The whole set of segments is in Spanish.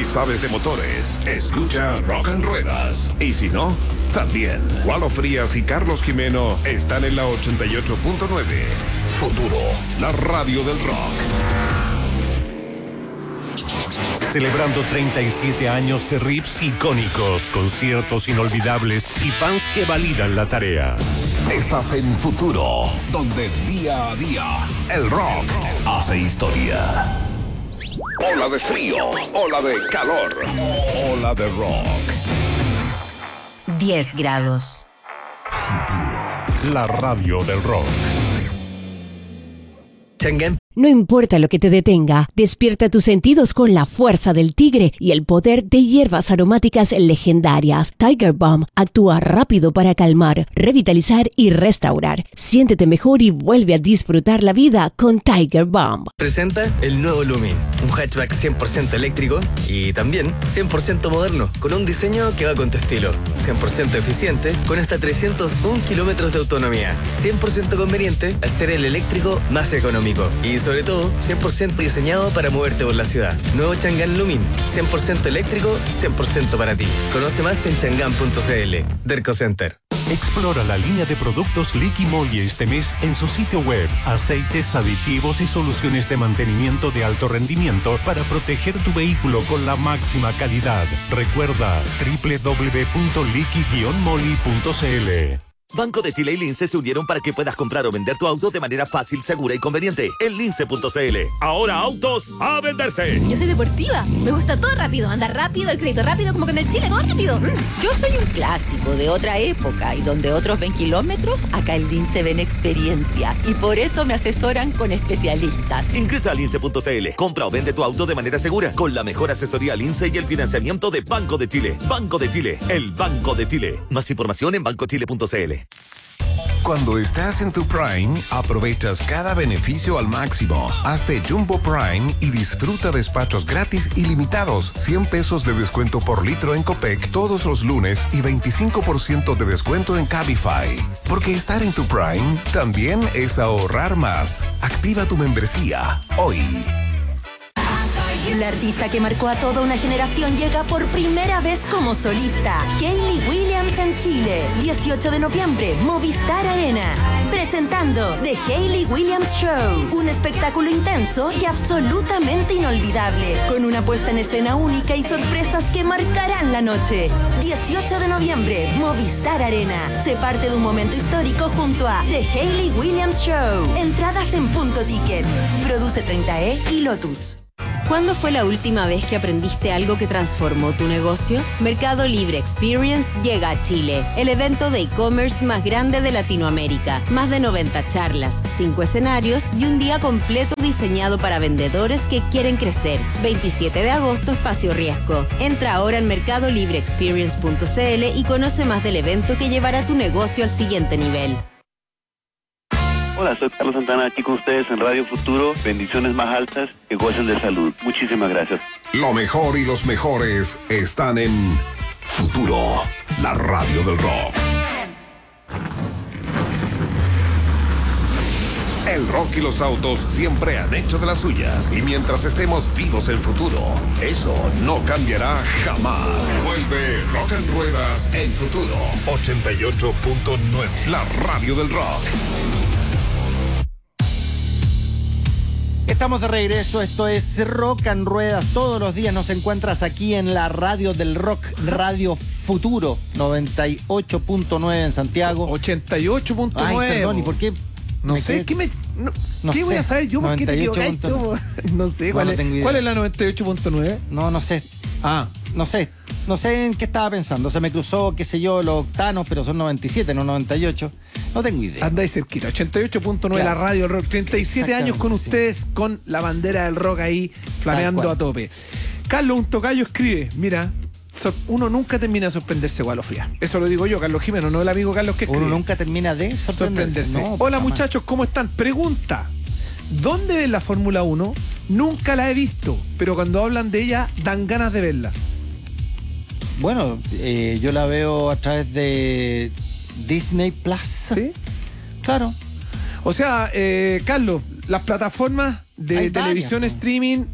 Si sabes de motores, escucha Rock and Ruedas. Y si no, también. Walo Frías y Carlos Jimeno están en la 88.9. Futuro, la radio del rock. Celebrando 37 años de riffs icónicos, conciertos inolvidables y fans que validan la tarea. Estás en Futuro, donde día a día el rock hace historia. Ola de frío, ola de calor, ola de rock. 10 grados. La radio del rock. Chang'an. No importa lo que te detenga, despierta tus sentidos con la fuerza del tigre y el poder de hierbas aromáticas legendarias. Tiger Balm actúa rápido para calmar, revitalizar y restaurar. Siéntete mejor y vuelve a disfrutar la vida con Tiger Balm. Presenta el nuevo Lumin, un hatchback 100% eléctrico y también 100% moderno, con un diseño que va con tu estilo. 100% eficiente, con hasta 301 kilómetros de autonomía. 100% conveniente al ser el eléctrico más económico. Y sobre todo, 100% diseñado para moverte por la ciudad. Nuevo Chang'an Lumin, 100% eléctrico, 100% para ti. Conoce más en chang'an.cl. Derco Center. Explora la línea de productos Liqui Moly este mes en su sitio web. Aceites, aditivos y soluciones de mantenimiento de alto rendimiento para proteger tu vehículo con la máxima calidad. Recuerda www.liqui-moly.cl. Banco de Chile y Lince se unieron para que puedas comprar o vender tu auto de manera fácil, segura y conveniente. En lince.cl. Ahora autos a venderse. Yo soy deportiva. Me gusta todo rápido. Andar rápido, el crédito rápido, como que en el Chile, todo rápido. Yo soy un clásico de otra época y donde otros ven kilómetros, acá en Lince ven experiencia. Y por eso me asesoran con especialistas. Ingresa a lince.cl. Compra o vende tu auto de manera segura con la mejor asesoría Lince y el financiamiento de Banco de Chile. Banco de Chile, el Banco de Chile. Más información en bancochile.cl. Cuando estás en tu Prime, aprovechas cada beneficio al máximo. Hazte Jumbo Prime y disfruta despachos gratis ilimitados. 100 pesos de descuento por litro en Copec todos los lunes y 25% de descuento en Cabify. Porque estar en tu Prime también es ahorrar más. Activa tu membresía hoy. La artista que marcó a toda una generación llega por primera vez como solista. Hayley Williams en Chile. 18 de noviembre, Movistar Arena. Presentando The Hayley Williams Show. Un espectáculo intenso y absolutamente inolvidable. Con una puesta en escena única y sorpresas que marcarán la noche. 18 de noviembre, Movistar Arena. Se parte de un momento histórico junto a The Hayley Williams Show. Entradas en Punto Ticket. Produce 30E y Lotus. ¿Cuándo fue la última vez que aprendiste algo que transformó tu negocio? Mercado Libre Experience llega a Chile, el evento de e-commerce más grande de Latinoamérica. Más de 90 charlas, 5 escenarios y un día completo diseñado para vendedores que quieren crecer. 27 de agosto, Espacio Riesgo. Entra ahora en mercadolibreexperience.cl y conoce más del evento que llevará tu negocio al siguiente nivel. Hola, soy Carlos Santana, aquí con ustedes en Radio Futuro. Bendiciones más altas, que gocen de salud. Muchísimas gracias. Lo mejor y los mejores están en Futuro, la radio del rock. El rock y los autos siempre han hecho de las suyas. Y mientras estemos vivos en Futuro, eso no cambiará jamás. Vuelve Rock and Ruedas en Futuro 88.9, la radio del rock. Estamos de regreso, esto es Rock and Ruedas. Todos los días nos encuentras aquí en la radio del rock, Radio Futuro, 98.9 en Santiago. 88.9. Ay, perdón, ¿y por qué? No sé, ¿qué me...? ¿Qué voy a saber yo? ¿Por qué te equivocáis tú? No sé, ¿cuál es la 98.9? No sé. No sé en qué estaba pensando. Se me cruzó, qué sé yo, los octanos, pero son 97, no 98. No tengo idea. Andáis cerquita. 88.9, claro. La radio del rock. 37 años con ustedes, sí, con la bandera del rock ahí flameando a tope. Carlos, un tocayo escribe, mira, uno nunca termina de sorprenderse, Walo Fría. Eso lo digo yo, Carlos Jimeno, no el amigo Carlos que escribe. Uno nunca termina de sorprenderse. No, hola muchachos, ¿cómo están? Pregunta, ¿dónde ven la Fórmula 1? Nunca la he visto, pero cuando hablan de ella dan ganas de verla. Bueno, yo la veo a través de Disney Plus. ¿Sí? Claro. O sea, Carlos, las plataformas de televisión streaming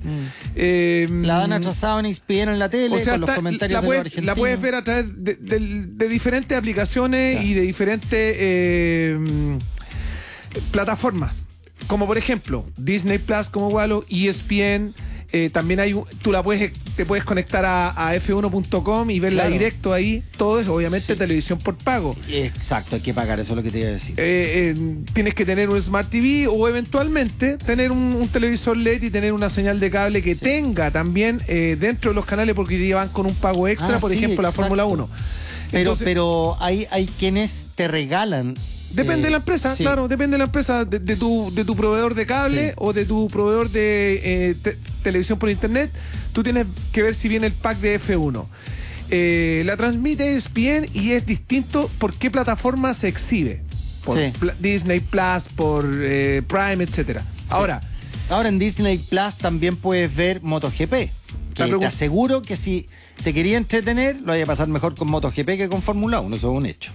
La dan atrasado en ESPN en la tele, o sea, con los comentarios de los argentinos. La puedes ver a través de diferentes aplicaciones y de diferentes plataformas. Como por ejemplo, Disney Plus, como Walo, ESPN. También te puedes conectar a f1.com y verla directo ahí. Todo es obviamente televisión por pago. Exacto, hay que pagar, eso es lo que te iba a decir. Tienes que tener un Smart TV o eventualmente tener un televisor LED y tener una señal de cable que tenga también dentro de los canales, porque hoy día van con un pago extra, por ejemplo, la Fórmula 1. Pero hay quienes te regalan. Depende de la empresa, claro, depende de la empresa, de tu proveedor de cable o de tu proveedor de televisión por internet. Tú tienes que ver si viene el pack de F1. La transmite ESPN y es distinto por qué plataforma se exhibe. Por Disney Plus, por Prime, etcétera. Ahora en Disney Plus también puedes ver MotoGP. Que te aseguro que si te quería entretener, lo vaya a pasar mejor con MotoGP que con Fórmula 1, eso es un hecho.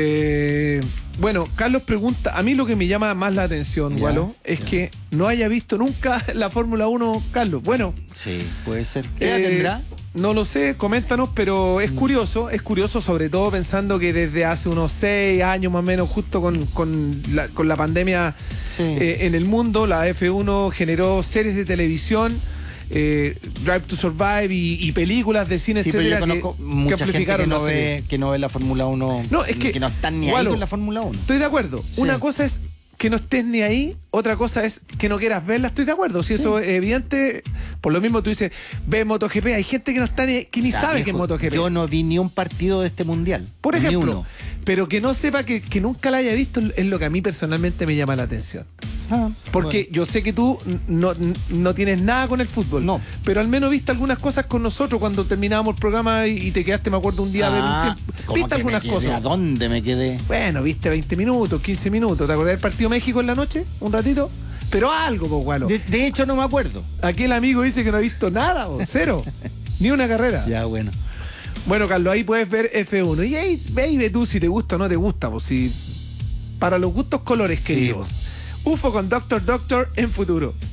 Bueno, Carlos pregunta, a mí lo que me llama más la atención, Walo, es que no haya visto nunca la Fórmula 1, Carlos. Bueno. Sí, puede ser. ¿Qué edad tendrá? No lo sé, coméntanos, pero es curioso sobre todo pensando que desde hace unos 6 años más o menos, justo con la pandemia en el mundo, la F1 generó series de televisión, Drive to Survive y películas de cine, etcétera, pero yo conozco mucha gente que no ve la Fórmula 1, que no están ni ahí con la Fórmula 1. Estoy de acuerdo. Una cosa es que no estés ni ahí, otra cosa es que no quieras verla. Estoy de acuerdo, si eso es evidente. Por lo mismo tú dices, ve MotoGP, hay gente que no está que ni sabe que es MotoGP. Yo no vi ni un partido de este mundial, por ejemplo, ni uno. Pero que no sepa que nunca la haya visto es lo que a mí personalmente me llama la atención. Porque yo sé que tú no tienes nada con el fútbol. No. Pero al menos viste algunas cosas con nosotros cuando terminábamos el programa y te quedaste, me acuerdo, un día a ver un tiempo. ¿Viste algunas cosas? ¿A dónde me quedé? Bueno, viste 20 minutos, 15 minutos. ¿Te acordás del partido México en la noche? Un ratito. Pero algo, pues, Walo. De hecho, no me acuerdo. Aquel amigo dice que no ha visto nada, cero. Ni una carrera. Ya, bueno. Bueno, Carlos, ahí puedes ver F1. Y ahí ve tú si te gusta o no te gusta. Pues si para los gustos colores, queridos. UFO con Doctor en Futuro.